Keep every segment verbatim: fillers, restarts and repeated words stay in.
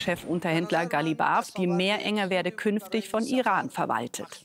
Chefunterhändler Ghalibaf, die Meerenge werde künftig von Iran verwaltet.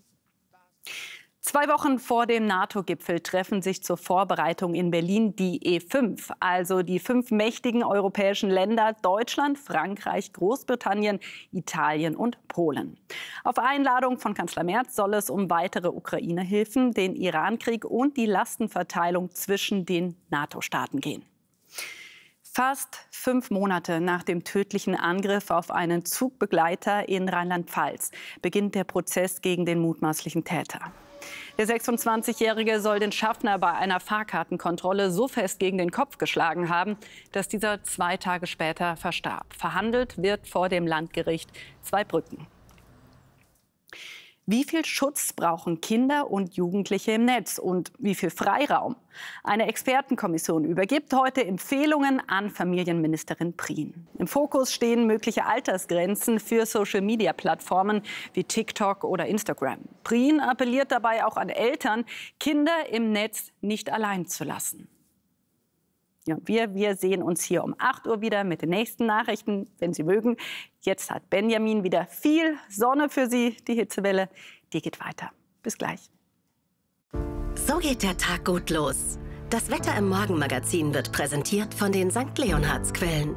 Zwei Wochen vor dem NATO-Gipfel treffen sich zur Vorbereitung in Berlin die E fünf, also die fünf mächtigen europäischen Länder Deutschland, Frankreich, Großbritannien, Italien und Polen. Auf Einladung von Kanzler Merz soll es um weitere Ukraine-Hilfen, den Iran-Krieg und die Lastenverteilung zwischen den NATO-Staaten gehen. Fast fünf Monate nach dem tödlichen Angriff auf einen Zugbegleiter in Rheinland-Pfalz beginnt der Prozess gegen den mutmaßlichen Täter. Der sechsundzwanzigjährige soll den Schaffner bei einer Fahrkartenkontrolle so fest gegen den Kopf geschlagen haben, dass dieser zwei Tage später verstarb. Verhandelt wird vor dem Landgericht Zweibrücken. Wie viel Schutz brauchen Kinder und Jugendliche im Netz und wie viel Freiraum? Eine Expertenkommission übergibt heute Empfehlungen an Familienministerin Prien. Im Fokus stehen mögliche Altersgrenzen für Social-Media-Plattformen wie TikTok oder Instagram. Prien appelliert dabei auch an Eltern, Kinder im Netz nicht allein zu lassen. Ja, wir, wir sehen uns hier um acht Uhr wieder mit den nächsten Nachrichten, wenn Sie mögen. Jetzt hat Benjamin wieder viel Sonne für Sie. Die Hitzewelle, die geht weiter. Bis gleich. So geht der Tag gut los. Das Wetter im Morgenmagazin wird präsentiert von den Sankt Leonhards-Quellen.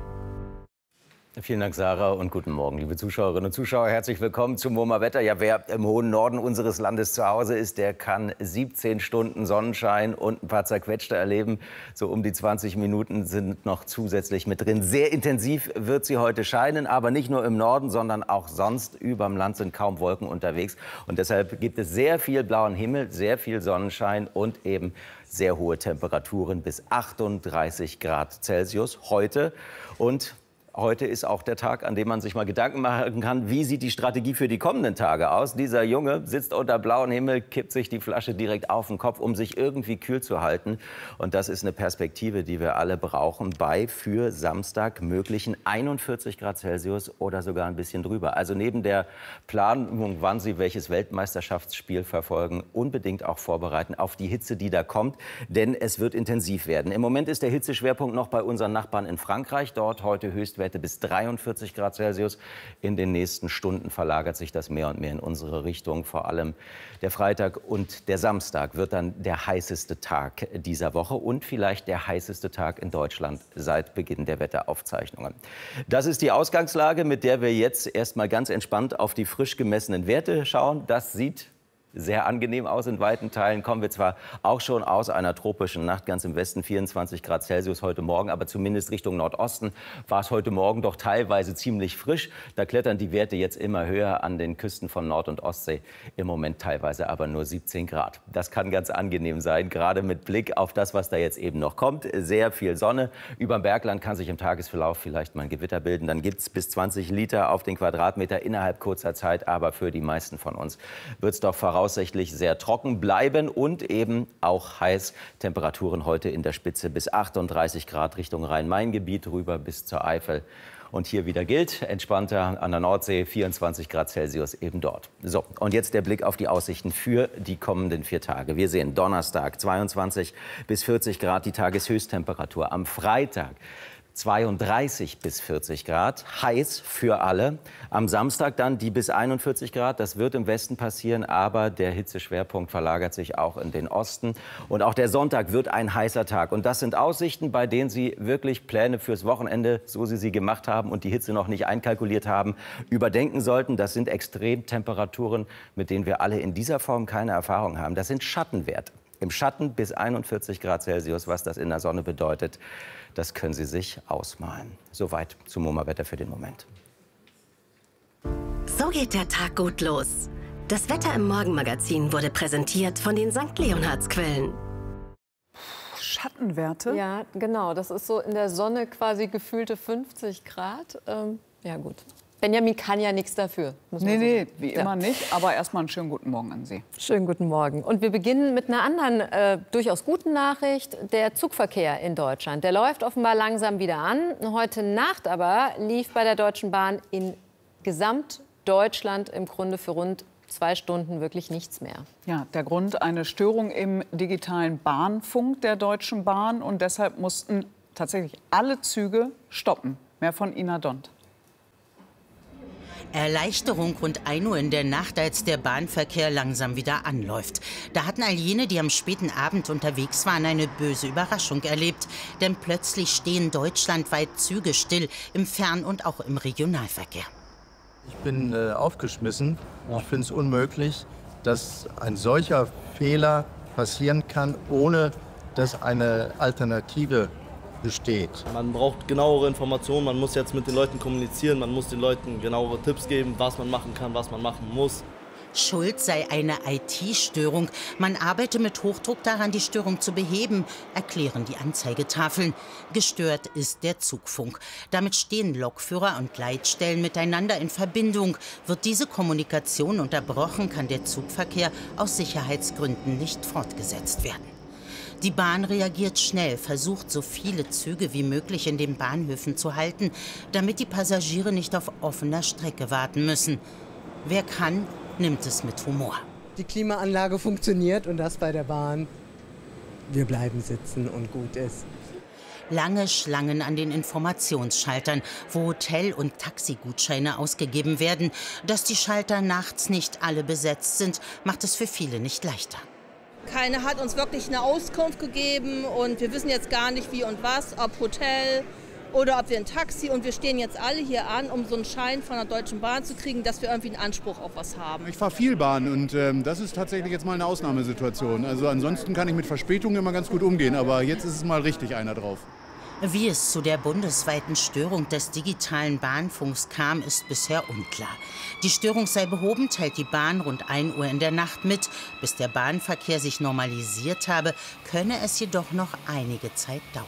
Vielen Dank, Sarah, und guten Morgen, liebe Zuschauerinnen und Zuschauer. Herzlich willkommen zum MoMA Wetter. Ja, wer im hohen Norden unseres Landes zu Hause ist, der kann siebzehn Stunden Sonnenschein und ein paar zerquetschte erleben. So um die zwanzig Minuten sind noch zusätzlich mit drin. Sehr intensiv wird sie heute scheinen, aber nicht nur im Norden, sondern auch sonst. Überm Land sind kaum Wolken unterwegs. Und deshalb gibt es sehr viel blauen Himmel, sehr viel Sonnenschein und eben sehr hohe Temperaturen bis achtunddreißig Grad Celsius heute. Und heute ist auch der Tag, an dem man sich mal Gedanken machen kann, wie sieht die Strategie für die kommenden Tage aus. Dieser Junge sitzt unter blauem Himmel, kippt sich die Flasche direkt auf den Kopf, um sich irgendwie kühl zu halten. Und das ist eine Perspektive, die wir alle brauchen bei für Samstag möglichen einundvierzig Grad Celsius oder sogar ein bisschen drüber. Also neben der Planung, wann Sie welches Weltmeisterschaftsspiel verfolgen, unbedingt auch vorbereiten auf die Hitze, die da kommt. Denn es wird intensiv werden. Im Moment ist der Hitzeschwerpunkt noch bei unseren Nachbarn in Frankreich. Dort heute Höchstwerte bis dreiundvierzig Grad Celsius. In den nächsten Stunden verlagert sich das mehr und mehr in unsere Richtung. Vor allem der Freitag und der Samstag wird dann der heißeste Tag dieser Woche und vielleicht der heißeste Tag in Deutschland seit Beginn der Wetteraufzeichnungen. Das ist die Ausgangslage, mit der wir jetzt erst mal ganz entspannt auf die frisch gemessenen Werte schauen. Das sieht sehr angenehm aus in weiten Teilen. Kommen wir zwar auch schon aus einer tropischen Nacht, ganz im Westen vierundzwanzig Grad Celsius heute Morgen, aber zumindest Richtung Nordosten war es heute Morgen doch teilweise ziemlich frisch. Da klettern die Werte jetzt immer höher an den Küsten von Nord- und Ostsee. Im Moment teilweise aber nur siebzehn Grad. Das kann ganz angenehm sein, gerade mit Blick auf das, was da jetzt eben noch kommt. Sehr viel Sonne. Über dem Bergland kann sich im Tagesverlauf vielleicht mal ein Gewitter bilden. Dann gibt es bis zwanzig Liter auf den Quadratmeter innerhalb kurzer Zeit. Aber für die meisten von uns wird es doch voraus voraussichtlich sehr trocken bleiben und eben auch heiß. Temperaturen heute in der Spitze bis achtunddreißig Grad Richtung Rhein-Main-Gebiet rüber bis zur Eifel. Und hier wieder gilt, entspannter an der Nordsee, vierundzwanzig Grad Celsius eben dort. So, und jetzt der Blick auf die Aussichten für die kommenden vier Tage. Wir sehen Donnerstag zweiundzwanzig bis vierzig Grad die Tageshöchsttemperatur. Am Freitag zweiunddreißig bis vierzig Grad, heiß für alle. Am Samstag dann die bis einundvierzig Grad. Das wird im Westen passieren, aber der Hitzeschwerpunkt verlagert sich auch in den Osten. Und auch der Sonntag wird ein heißer Tag. Und das sind Aussichten, bei denen Sie wirklich Pläne fürs Wochenende, so Sie sie gemacht haben und die Hitze noch nicht einkalkuliert haben, überdenken sollten. Das sind Extremtemperaturen, mit denen wir alle in dieser Form keine Erfahrung haben. Das sind Schattenwerte. Im Schatten bis einundvierzig Grad Celsius, was das in der Sonne bedeutet, das können Sie sich ausmalen. Soweit zum MoMA Wetter für den Moment. So geht der Tag gut los. Das Wetter im Morgenmagazin wurde präsentiert von den Sankt Leonhards-Quellen. Schattenwerte? Ja, genau. Das ist so in der Sonne quasi gefühlte fünfzig Grad. Ähm, ja, gut. Benjamin kann ja nichts dafür. Muss nee, man so nee, sagen. wie Ja. immer nicht. Aber erstmal einen schönen guten Morgen an Sie. Schönen guten Morgen. Und wir beginnen mit einer anderen, äh, durchaus guten Nachricht. Der Zugverkehr in Deutschland, der läuft offenbar langsam wieder an. Heute Nacht aber lief bei der Deutschen Bahn in Gesamtdeutschland im Grunde für rund zwei Stunden wirklich nichts mehr. Ja, der Grund eine Störung im digitalen Bahnfunk der Deutschen Bahn. Und deshalb mussten tatsächlich alle Züge stoppen. Mehr von Ina Dont. Erleichterung rund ein Uhr in der Nacht, als der Bahnverkehr langsam wieder anläuft. Da hatten all jene, die am späten Abend unterwegs waren, eine böse Überraschung erlebt. Denn plötzlich stehen deutschlandweit Züge still, im Fern- und auch im Regionalverkehr. Ich bin äh, aufgeschmissen. Ich finde es unmöglich, dass ein solcher Fehler passieren kann, ohne dass eine Alternative besteht. Man braucht genauere Informationen, man muss jetzt mit den Leuten kommunizieren, man muss den Leuten genauere Tipps geben, was man machen kann, was man machen muss. Schuld sei eine I T-Störung. Man arbeite mit Hochdruck daran, die Störung zu beheben, erklären die Anzeigetafeln. Gestört ist der Zugfunk. Damit stehen Lokführer und Leitstellen miteinander in Verbindung. Wird diese Kommunikation unterbrochen, kann der Zugverkehr aus Sicherheitsgründen nicht fortgesetzt werden. Die Bahn reagiert schnell, versucht, so viele Züge wie möglich in den Bahnhöfen zu halten, damit die Passagiere nicht auf offener Strecke warten müssen. Wer kann, nimmt es mit Humor. Die Klimaanlage funktioniert und das bei der Bahn. Wir bleiben sitzen und gut ist. Lange Schlangen an den Informationsschaltern, wo Hotel- und Taxigutscheine ausgegeben werden. Dass die Schalter nachts nicht alle besetzt sind, macht es für viele nicht leichter. Keiner hat uns wirklich eine Auskunft gegeben und wir wissen jetzt gar nicht wie und was, ob Hotel oder ob wir ein Taxi. Und wir stehen jetzt alle hier an, um so einen Schein von der Deutschen Bahn zu kriegen, dass wir irgendwie einen Anspruch auf was haben. Ich fahre viel Bahn und ähm, das ist tatsächlich jetzt mal eine Ausnahmesituation. Also ansonsten kann ich mit Verspätungen immer ganz gut umgehen, aber jetzt ist es mal richtig einer drauf. Wie es zu der bundesweiten Störung des digitalen Bahnfunks kam, ist bisher unklar. Die Störung sei behoben, teilt die Bahn rund ein Uhr in der Nacht mit. Bis der Bahnverkehr sich normalisiert habe, könne es jedoch noch einige Zeit dauern.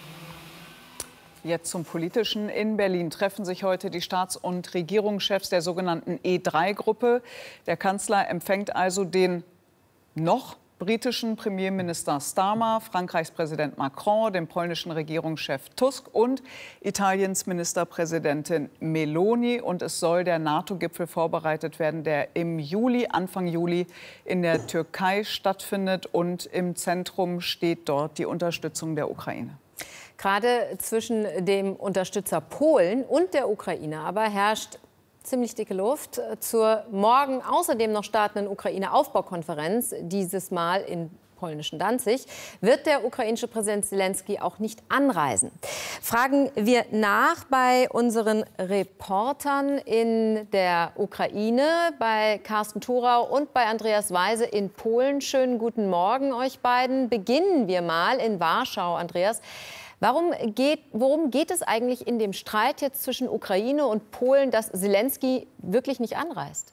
Jetzt zum Politischen. In Berlin treffen sich heute die Staats- und Regierungschefs der sogenannten E drei Gruppe. Der Kanzler empfängt also den noch britischen Premierminister Starmer, Frankreichs Präsident Macron, den polnischen Regierungschef Tusk und Italiens Ministerpräsidentin Meloni. Und es soll der NATO-Gipfel vorbereitet werden, der im Juli, Anfang Juli in der Türkei stattfindet. Und im Zentrum steht dort die Unterstützung der Ukraine. Gerade zwischen dem Unterstützer Polen und der Ukraine aber herrscht ziemlich dicke Luft. Zur morgen außerdem noch startenden Ukraine-Aufbaukonferenz, dieses Mal in polnischen Danzig, wird der ukrainische Präsident Zelensky auch nicht anreisen. Fragen wir nach bei unseren Reportern in der Ukraine, bei Carsten Thurau und bei Andreas Weise in Polen. Schönen guten Morgen euch beiden. Beginnen wir mal in Warschau, Andreas. Warum geht, worum geht es eigentlich in dem Streit jetzt zwischen Ukraine und Polen, dass Zelensky wirklich nicht anreist?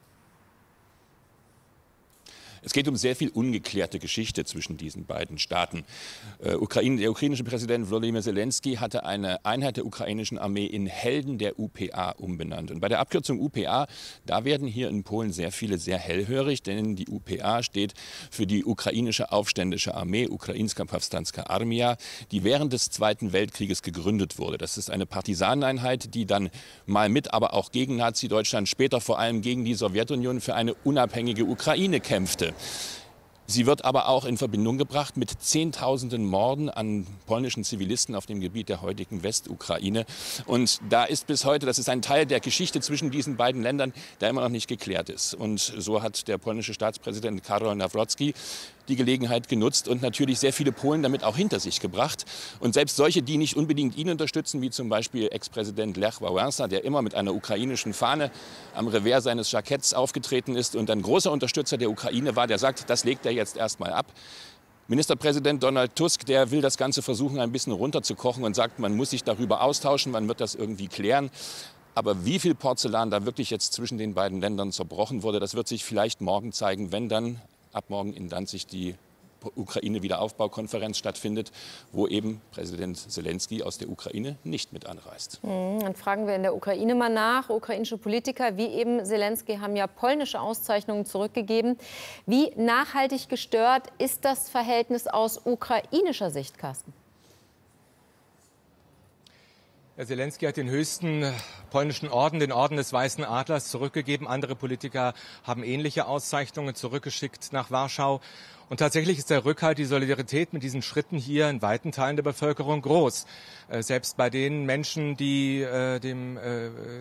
Es geht um sehr viel ungeklärte Geschichte zwischen diesen beiden Staaten. Äh, Ukraine, der ukrainische Präsident Volodymyr Zelensky hatte eine Einheit der ukrainischen Armee in Helden der U P A umbenannt. Und bei der Abkürzung U P A, da werden hier in Polen sehr viele sehr hellhörig, denn die U P A steht für die ukrainische aufständische Armee, Ukrainska Powstańska Armia, die während des Zweiten Weltkrieges gegründet wurde. Das ist eine Partisaneneinheit, die dann mal mit, aber auch gegen Nazi-Deutschland, später vor allem gegen die Sowjetunion für eine unabhängige Ukraine kämpfte. Sie wird aber auch in Verbindung gebracht mit Zehntausenden Morden an polnischen Zivilisten auf dem Gebiet der heutigen Westukraine. Und da ist bis heute, das ist ein Teil der Geschichte zwischen diesen beiden Ländern, der immer noch nicht geklärt ist. Und so hat der polnische Staatspräsident Karol Nawrocki die Gelegenheit genutzt und natürlich sehr viele Polen damit auch hinter sich gebracht. Und selbst solche, die nicht unbedingt ihn unterstützen, wie zum Beispiel Ex-Präsident Lech Wałęsa, der immer mit einer ukrainischen Fahne am Revers seines Jacketts aufgetreten ist und ein großer Unterstützer der Ukraine war, der sagt, das legt er jetzt erstmal ab. Ministerpräsident Donald Tusk, der will das Ganze versuchen, ein bisschen runterzukochen und sagt, man muss sich darüber austauschen, man wird das irgendwie klären. Aber wie viel Porzellan da wirklich jetzt zwischen den beiden Ländern zerbrochen wurde, das wird sich vielleicht morgen zeigen, wenn dann ab morgen in Danzig die Ukraine-Wiederaufbaukonferenz stattfindet, wo eben Präsident Zelensky aus der Ukraine nicht mit anreist. Dann fragen wir in der Ukraine mal nach. Ukrainische Politiker wie eben Zelensky haben ja polnische Auszeichnungen zurückgegeben. Wie nachhaltig gestört ist das Verhältnis aus ukrainischer Sicht, Carsten? Herr Zelensky hat den höchsten polnischen Orden, den Orden des Weißen Adlers, zurückgegeben. Andere Politiker haben ähnliche Auszeichnungen zurückgeschickt nach Warschau. Und tatsächlich ist der Rückhalt, die Solidarität mit diesen Schritten hier in weiten Teilen der Bevölkerung groß. Äh, selbst bei den Menschen, die äh, dem äh,